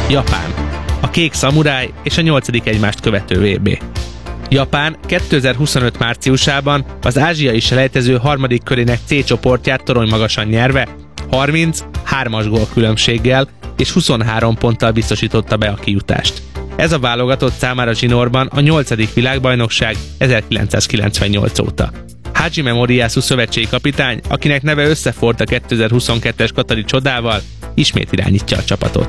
Japán. A kék szamuráj és a 8. egymást követő VB. Japán 2025 márciusában az ázsiai selejtező harmadik körének C csoportját toronymagasan nyerve 33-as gólkülönbséggel és 23 ponttal biztosította be a kijutást. Ez a válogatott számára zsinórban a 8. világbajnokság 1998 óta. Hajime Moriyasu szövetségi kapitány, akinek neve összeforrt a 2022-es katari csodával, ismét irányítja a csapatot.